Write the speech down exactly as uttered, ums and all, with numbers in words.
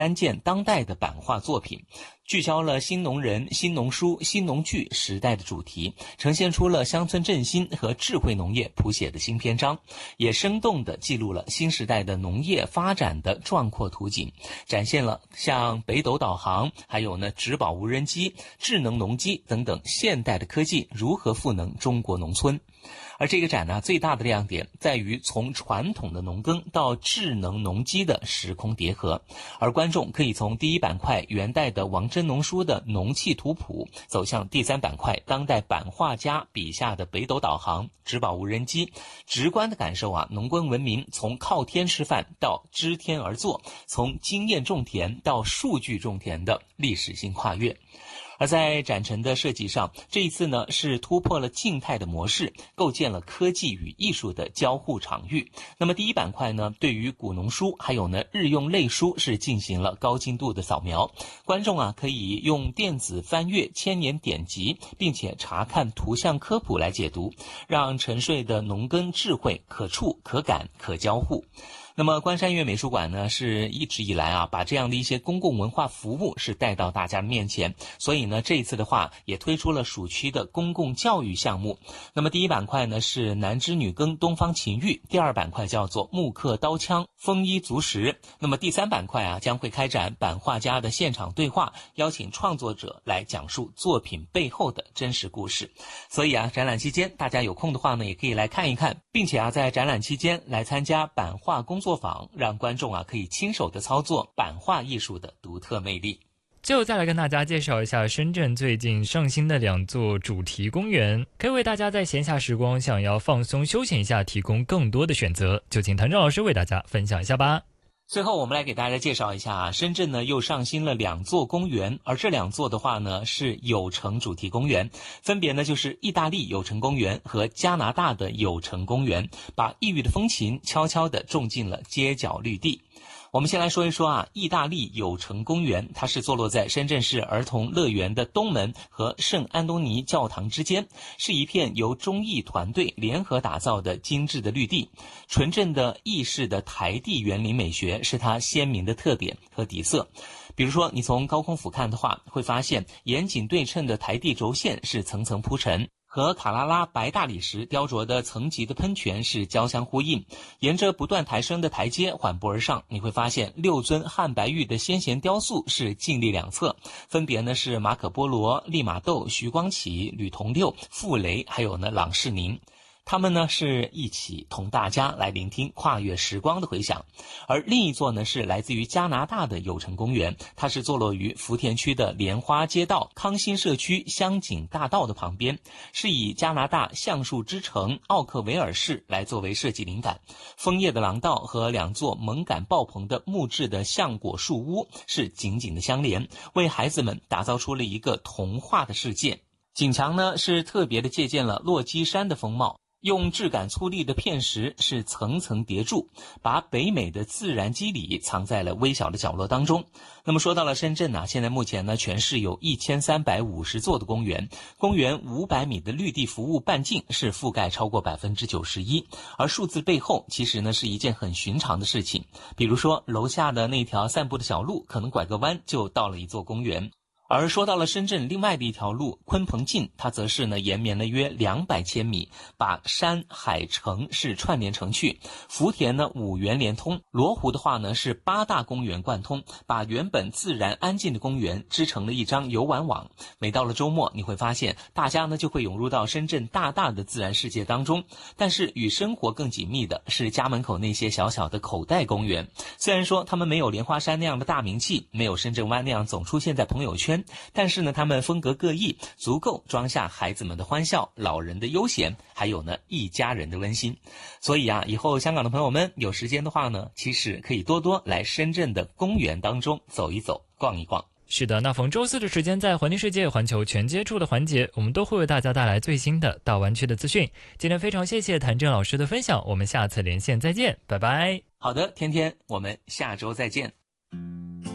三件当代的版画作品，聚焦了新农人、新农书、新农具时代的主题，呈现出了乡村振兴和智慧农业谱写的新篇章，也生动地记录了新时代的农业发展的壮阔图景，展现了像北斗导航，还有呢植保无人机、智能农机等等现代的科技如何赋能中国农村。而这个展呢，最大的亮点在于从传统的农耕到智能农机的时空叠合，而观众可以从第一板块元代的王真农书的农器图谱，走向第三板块当代版画家笔下的北斗导航、植保无人机，直观的感受啊农耕文明从靠天吃饭到知天而作，从经验种田到数据种田的历史性跨越。而在展陈的设计上，这一次呢是突破了静态的模式，构建了科技与艺术的交互场域。那么第一板块呢，对于古农书还有呢日用类书是进行了高精度的扫描，观众啊可以用电子翻阅千年典籍，并且查看图像科普来解读，让沉睡的农耕智慧可触、可感、可交互。那么关山月美术馆呢，是一直以来啊，把这样的一些公共文化服务是带到大家面前，所以呢，这一次的话也推出了暑期的公共教育项目。那么第一板块呢是男织女耕东方情育，第二板块叫做木刻刀枪丰衣足食。那么第三板块啊将会开展版画家的现场对话，邀请创作者来讲述作品背后的真实故事。所以啊，展览期间大家有空的话呢，也可以来看一看，并且啊在展览期间来参加版画工作坊，让观众啊可以亲手的操作版画艺术的独特魅力。 最后再来跟大家介绍一下深圳最近上新的两座主题公园，可以为大家在闲暇时光想要放松休闲一下提供更多的选择，就请谭正老师为大家分享一下吧。 最后我们来给大家介绍一下啊，深圳呢又上新了两座公园，而这两座的话呢是有城主题公园，分别呢就是意大利有城公园和加拿大的有城公园，把异域的风情悄悄地种进了街角绿地。我们先来说一说啊，意大利有城公园，它是坐落在深圳市儿童乐园的东门和圣安东尼教堂之间，是一片由中意团队联合打造的精致的绿地。纯正的意式的台地园林美学是它鲜明的特点和底色。比如说你从高空俯瞰的话，会发现严谨对称的台地轴线是层层铺陈，和卡拉拉白大理石雕琢的层级的喷泉是交相呼应。沿着不断抬升的台阶缓步而上，你会发现六尊汉白玉的先贤雕塑是尽力两侧，分别呢是马可波罗、利玛窦、徐光启、吕同六、傅雷，还有呢郎世宁。他们呢是一起同大家来聆听跨越时光的回响。而另一座呢是来自于加拿大的有城公园，它是坐落于福田区的莲花街道康欣社区香景大道的旁边，是以加拿大橡树之城奥克维尔市来作为设计灵感。枫叶的廊道和两座萌感爆棚的木质的橡果树屋是紧紧的相连，为孩子们打造出了一个童话的世界。景墙呢是特别的借鉴了落基山的风貌，用质感粗粝的片石是层层叠筑，把北美的自然肌理藏在了微小的角落当中。那么说到了深圳呢，现在目前呢全市有一千三百五十座的公园，公园五百米的绿地服务半径是覆盖超过 百分之九十一， 而数字背后其实呢是一件很寻常的事情。比如说楼下的那条散步的小路，可能拐个弯就到了一座公园。而说到了深圳另外的一条路鲲鹏径，它则是呢延绵了约两百千米，把山海城是串联成趣。福田呢五园连通，罗湖的话呢是八大公园贯通，把原本自然安静的公园织成了一张游玩网。每到了周末，你会发现大家呢就会涌入到深圳大大的自然世界当中。但是与生活更紧密的是家门口那些小小的口袋公园，虽然说他们没有莲花山那样的大名气，没有深圳湾那样总出现在朋友圈，但是呢他们风格各异，足够装下孩子们的欢笑，老人的悠闲，还有呢一家人的温馨。所以啊，以后香港的朋友们有时间的话呢，其实可以多多来深圳的公园当中走一走，逛一逛。 是的，那逢周四的时间，在环听世界环球全接触的环节，我们都会为大家带来最新的大湾区的资讯。今天非常谢谢谭正老师的分享，我们下次连线再见，拜拜。 好的，天天，我们下周再见。